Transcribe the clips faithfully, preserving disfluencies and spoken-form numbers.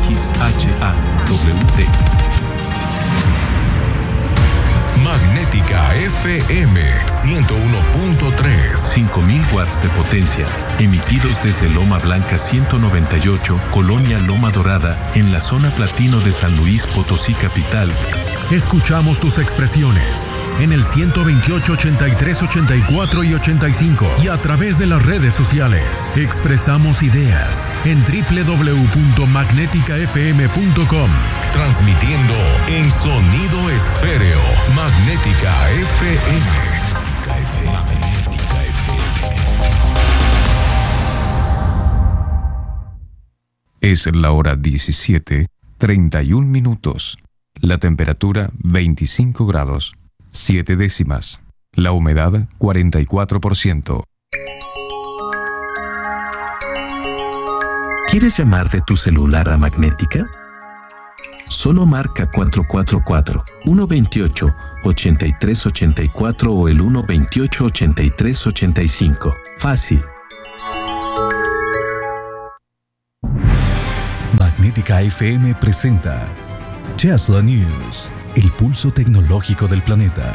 X H A W D. Magnética F M ciento uno punto tres. cinco mil watts de potencia, emitidos desde Loma Blanca ciento noventa y ocho, Colonia Loma Dorada, en la zona platino de San Luis Potosí capital. Escuchamos tus expresiones en el ciento veintiocho, ochenta y tres, ochenta y cuatro y ochenta y cinco y a través de las redes sociales. Expresamos ideas en doble u doble u doble u punto magnética f m punto com. Transmitiendo en sonido esféreo. Magnética F M. Magnética F M. Es la hora diecisiete, treinta y un minutos. La temperatura veinticinco grados, siete décimas. La humedad cuarenta y cuatro por ciento. ¿Quieres llamar de tu celular a Magnética? Solo marca cuatro cuatro cuatro, uno dos ocho, ocho tres ocho cuatro o el uno dos ocho, ocho tres ocho cinco. Fácil. Magnética F M presenta Tesla News, el pulso tecnológico del planeta.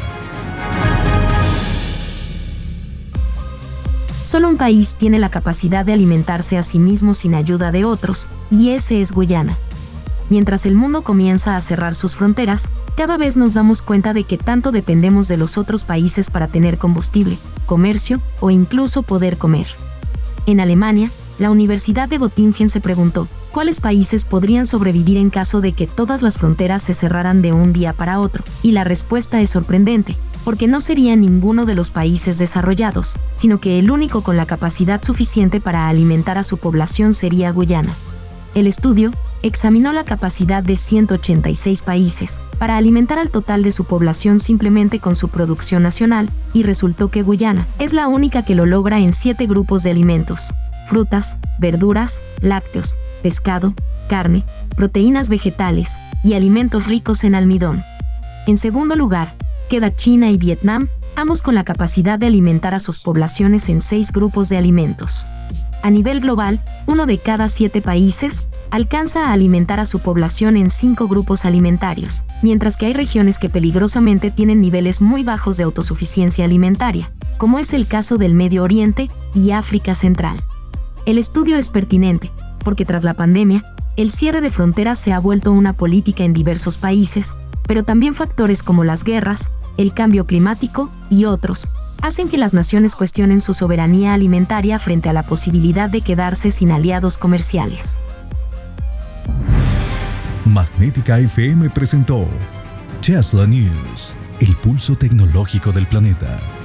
Solo un país tiene la capacidad de alimentarse a sí mismo sin ayuda de otros, y ese es Guyana. Mientras el mundo comienza a cerrar sus fronteras, cada vez nos damos cuenta de que tanto dependemos de los otros países para tener combustible, comercio o incluso poder comer. En Alemania, la Universidad de Göttingen se preguntó, ¿cuáles países podrían sobrevivir en caso de que todas las fronteras se cerraran de un día para otro? Y la respuesta es sorprendente, porque no sería ninguno de los países desarrollados, sino que el único con la capacidad suficiente para alimentar a su población sería Guyana. El estudio examinó la capacidad de ciento ochenta y seis países para alimentar al total de su población simplemente con su producción nacional, y resultó que Guyana es la única que lo logra en siete grupos de alimentos: frutas, verduras, lácteos, pescado, carne, proteínas vegetales y alimentos ricos en almidón. En segundo lugar, queda China y Vietnam, ambos con la capacidad de alimentar a sus poblaciones en seis grupos de alimentos. A nivel global, uno de cada siete países alcanza a alimentar a su población en cinco grupos alimentarios, mientras que hay regiones que peligrosamente tienen niveles muy bajos de autosuficiencia alimentaria, como es el caso del Medio Oriente y África Central. El estudio es pertinente, porque tras la pandemia, el cierre de fronteras se ha vuelto una política en diversos países, pero también factores como las guerras, el cambio climático y otros hacen que las naciones cuestionen su soberanía alimentaria frente a la posibilidad de quedarse sin aliados comerciales. Magnética F M presentó Tesla News, el pulso tecnológico del planeta.